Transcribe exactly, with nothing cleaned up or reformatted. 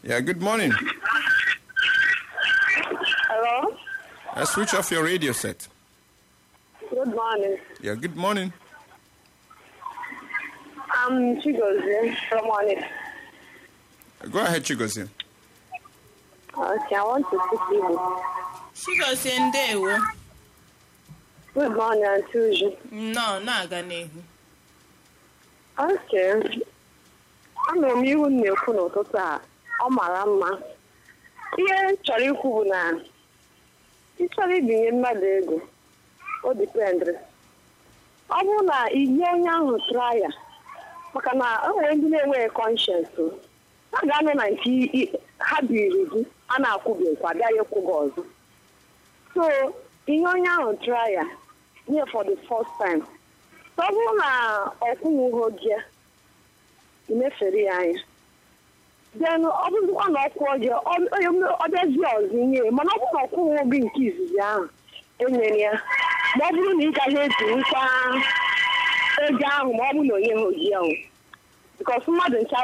Yeah, good morning. Hello? Uh, switch off your radio set. Good morning. Yeah, good morning. I'm Chigozie from Onit. Go ahead, Chigozie. Okay, I want to speak to you. Chigozie ndewo. Good morning, Auntie Uju. No, na-aga n'ihu. Okay. Anụrụ m ihu m na-ekwu n'ụtụtụ a, ọ mara mma. Ihe chọrọ ikwu bụ na ị chọrọ ibinye mmadụ ego, o dipendịrị. Ọ bụrụ na inye onye ahụ traya, maka na o nwere ndị na-enweghị kọnshens, ha ga-anọ na nke ha biri gị, a na-akwụbekwa bịa ịkwụ gị ọzọ. So, inye onye ahụ traya, nye for the first time. So, ọ bụrụ na ọkwụnwụghị gị, ị mefere ya anya. Then, ọ bụrụkwa na ọkwụ ọjọọ, ọ bịazie ọzọ inye, mana ọ bụrụ na ọkwụnwụ gị nke izizi ahụ, enyere ya. Ma ọ bụrụ na ị gaghị etinyekwa ego ahụ ma ọ bụrụ na onye ha oji ahụ. Because mmadụ ncha